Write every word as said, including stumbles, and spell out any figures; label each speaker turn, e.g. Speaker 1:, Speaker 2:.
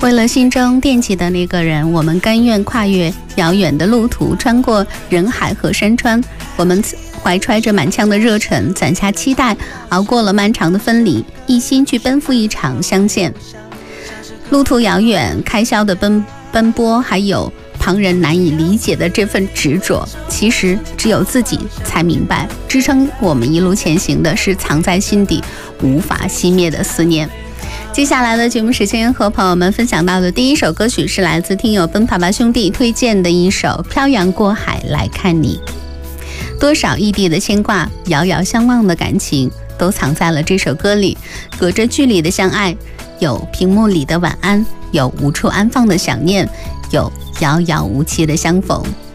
Speaker 1: 为了心中惦记的那个人，我们甘愿跨越遥远的路途，穿过人海和山川。我们怀揣着满腔的热忱，攒下期待，熬过了漫长的分离，一心去奔赴一场相见。路途遥远，开销的奔奔波，还有旁人难以理解的这份执着，其实只有自己才明白，支撑我们一路前行的是藏在心底无法熄灭的思念。接下来的节目时间，和朋友们分享到的第一首歌曲是来自听友奔跑吧兄弟推荐的一首《漂洋过海来看你》。多少异地的牵挂，遥遥相望的感情，都藏在了这首歌里。隔着距离的相爱，有屏幕里的晚安，有无处安放的想念，有遥遥无期的相逢。